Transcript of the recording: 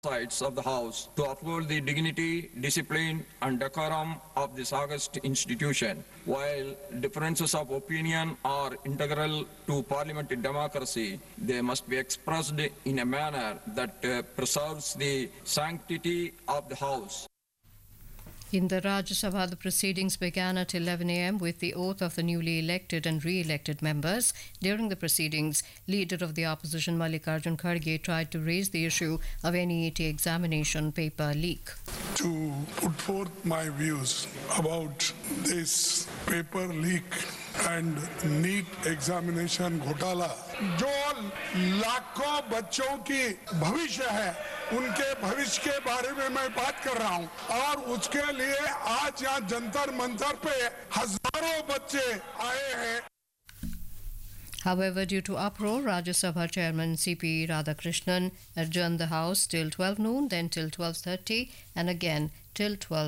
sides of the House to uphold the dignity, discipline, and decorum of this august institution. While differences of opinion are integral to parliamentary democracy, they must be expressed in a manner that preserves the sanctity of the House. In the Rajya Sabha, the proceedings began at 11 a.m. with the oath of the newly elected and re-elected members. During the proceedings, leader of the opposition Mallikarjun Kharge tried to raise the issue of NEET examination paper leak. To put forth my views about this paper leak and NEET examination घोटाला, जो लाखों बच्चों की भविष्य है, उनके भविष्य के बारे में मैं बात कर रहा हूं और उसके लिए आज यहाँ जंतर मंतर पे हजारों बच्चे आए हैं. However, due to uproar, Rajya Sabha Chairman C.P. Radhakrishnan adjourned the House till 12 noon, then till 12:30 and again till 12.